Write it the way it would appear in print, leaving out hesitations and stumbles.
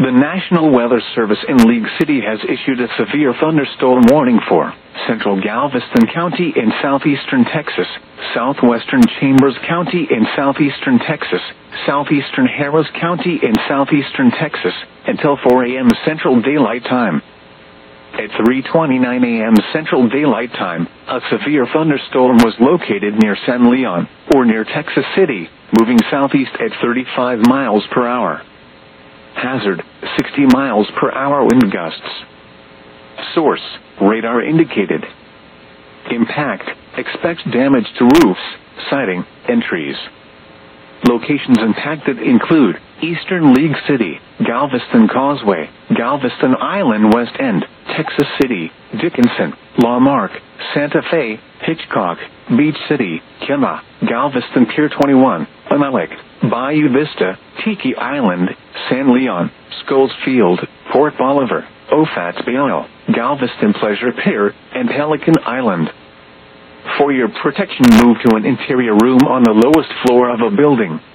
The National Weather Service in League City has issued a severe thunderstorm warning for central Galveston County in southeastern Texas, southwestern Chambers County in southeastern Texas, southeastern Harris County in southeastern Texas, until 4 a.m. Central Daylight Time. At 3:29 a.m. Central Daylight Time, a severe thunderstorm was located near San Leon, or near Texas City, moving southeast at 35 miles per hour. Hazard, 60 miles per hour wind gusts. Source, radar indicated. Impact, expect damage to roofs, siding, and trees. Locations impacted include Eastern League City, Galveston Causeway, Galveston Island West End, Texas City, Dickinson, La Marque, Santa Fe, Hitchcock, Beach City, Kemah, Galveston Pier 21, Anilik, Bayou Vista, Tiki Island, San Leon, Scholes Field, Port Bolivar, Ofats Bayou, Galveston Pleasure Pier, and Pelican Island. For your protection, move to an interior room on the lowest floor of a building.